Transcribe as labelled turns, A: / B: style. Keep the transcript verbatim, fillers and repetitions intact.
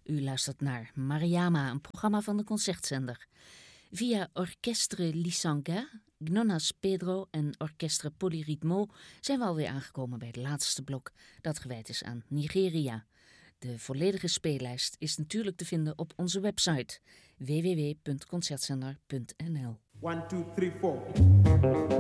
A: U luistert naar Mariama, een programma van de Concertzender. Via Orchestre Lysanka, Gnonas Pedro en Orchestre Polyrythmo zijn we alweer aangekomen bij het laatste blok dat gewijd is aan Nigeria. De volledige speellijst is natuurlijk te vinden op onze website w w w punt concertzender punt n l.
B: one, two, three, four.